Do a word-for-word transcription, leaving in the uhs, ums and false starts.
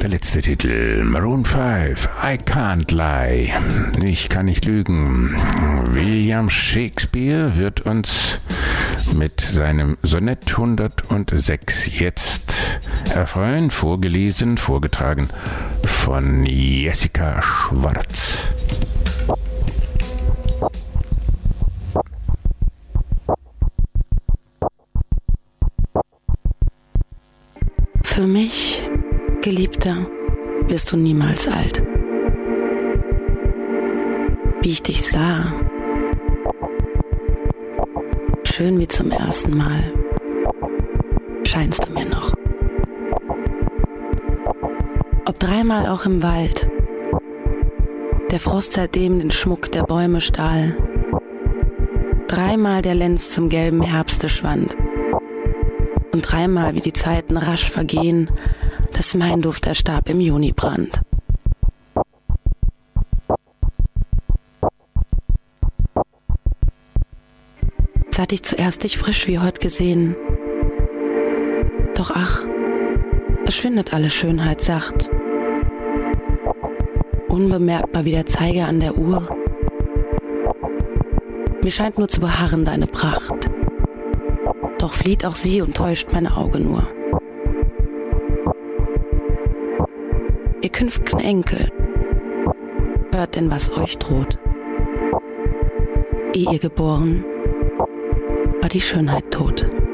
der letzte Titel, Maroon fünf, I Can't Lie. Ich kann nicht lügen. William Shakespeare wird uns mit seinem Sonett hundertsechs jetzt erfreuen, vorgelesen, vorgetragen von Jessica Schwarz. Für mich, Geliebter, wirst du niemals alt. Wie ich dich sah, schön wie zum ersten Mal, scheinst du mir noch. Ob dreimal auch im Wald, der Frost seitdem den Schmuck der Bäume stahl, dreimal der Lenz zum gelben Herbste schwand, und dreimal, wie die Zeiten rasch vergehen, dass mein Duft erstarb im Junibrand. Seit ich zuerst dich frisch wie heut gesehen, doch ach, es schwindet alle Schönheit sacht, unbemerkbar wie der Zeiger an der Uhr. Mir scheint nur zu beharren deine Pracht, doch flieht auch sie und täuscht mein Auge nur. Ihr künftigen Enkel, hört denn, was euch droht. Ehe ihr geboren, war die Schönheit tot.